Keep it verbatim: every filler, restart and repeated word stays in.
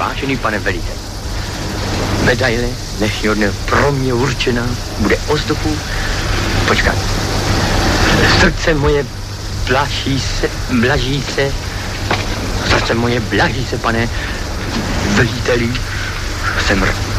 vážený pane velitel. Medaile dnešního dne pro mě určená bude ozdobu. Počkat. Srdce moje blaží se, blaží se, srdce moje blaží se, pane veliteli. Jsem